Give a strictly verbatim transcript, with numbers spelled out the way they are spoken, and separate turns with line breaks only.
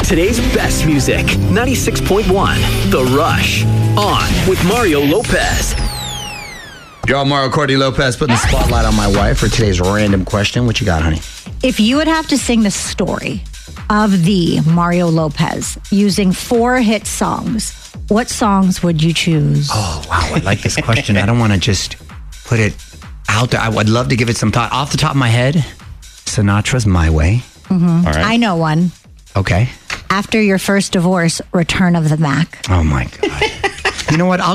Today's best music, ninety-six point one, The Rush. On with Mario Lopez.
Yo, Mario Cordy Lopez putting the spotlight on my wife for today's random question. What you got, honey?
If you would have to sing the story of the Mario Lopez using four hit songs, what songs would you choose?
Oh, wow. I like this question. I don't want to just put it out there. I would love to give it some thought. Off the top of my head, Sinatra's My Way.
Mm-hmm.
All right.
I know one.
Okay.
After Your First Divorce, Return of the Mac.
Oh, my God. You know what? I'll